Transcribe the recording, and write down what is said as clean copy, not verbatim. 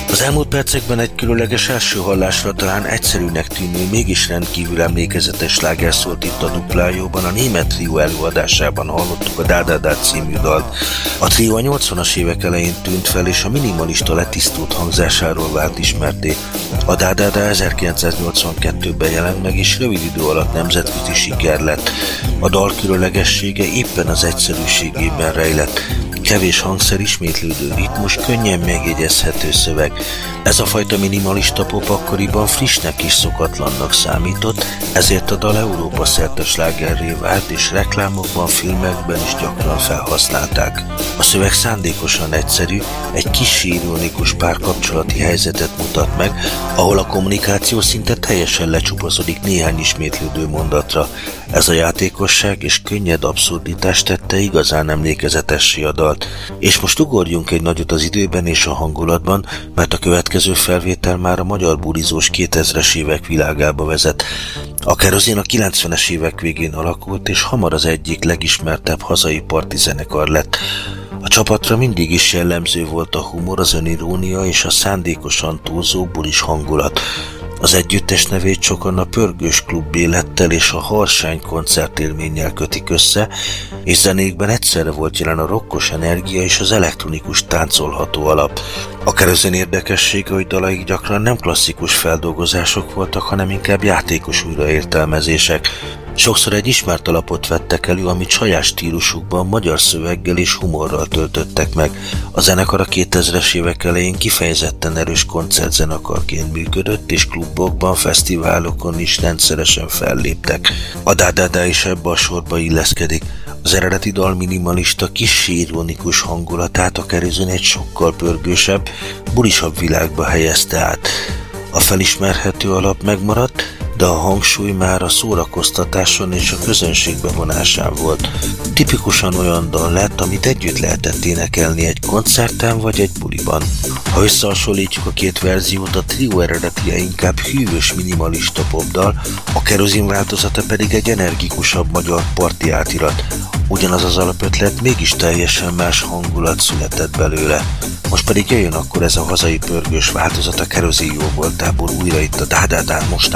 Az elmúlt percekben egy különleges első hallásra talán egyszerűnek tűnő, mégis rendkívül emlékezetes sláger szólt itt a Duplájóban. A német trió előadásában hallottuk a Da Da Da című dalt. A trió a 80-as évek elején tűnt fel, és a minimalista letisztult hangzásáról vált ismerté. A Da Da Da 1982-ben jelent meg, és rövid idő alatt nemzetközi siker lett. A dal különlegessége éppen az egyszerűségében rejlett. Kevés hangszer, ismétlődő ritmus, könnyen megjegyezhető szöveg. Ez a fajta minimalista pop akkoriban frissnek és szokatlannak számított, ezért a dal Európa szerte slágerré vált, és reklámokban, filmekben is gyakran felhasználták. A szöveg szándékosan egyszerű, egy kis ironikus párkapcsolati helyzetet mutat meg, ahol a kommunikáció szinte teljesen lecsupaszodik néhány ismétlődő mondatra. Ez a játékosság és könnyed abszurditás tette igazán emlékezetessé a dalt. És most ugorjunk egy nagyot az időben és a hangulatban, mert a következő felvétel már a magyar bulizós 2000-es évek világába vezet. A Kerozin a 90-es évek végén alakult, és hamar az egyik legismertebb hazai parti zenekar lett. A csapatra mindig is jellemző volt a humor, az önirónia és a szándékosan túlzó bulis hangulat. Az együttes nevét sokan a pörgős klub élettel és a harsány koncertélménnyel kötik össze, és zenékben egyszerre volt jelen a rokkos energia és az elektronikus táncolható alap. A Kerozin érdekessége, hogy dalaik gyakran nem klasszikus feldolgozások voltak, hanem inkább játékos újraértelmezések. Sokszor egy ismert alapot vettek elő, amit saját stílusukban, magyar szöveggel és humorral töltöttek meg. A zenekar a 2000-es évek elején kifejezetten erős koncertzenekarként működött, és klubokban, fesztiválokon is rendszeresen felléptek. A Da Da Da is ebbe a sorba illeszkedik. Az eredeti dal minimalista, kissé ironikus hangulatát a Kerozin egy sokkal pörgősebb, bulisabb világba helyezte át. A felismerhető alap megmaradt, de a hangsúly már a szórakoztatáson és a közönség bevonásán volt. Tipikusan olyan dal lett, amit együtt lehetett énekelni egy koncerten vagy egy buliban. Ha összehasonlítjuk a két verziót, a trió eredetie inkább hűvös minimalista popdal, a Kerozin változata pedig egy energikusabb magyar parti átirat. Ugyanaz az alapötlet, mégis teljesen más hangulat született belőle. Most pedig jöjjön akkor ez a hazai pörgős változat a Kerozin jóvoltából újra itt a Da Da Da most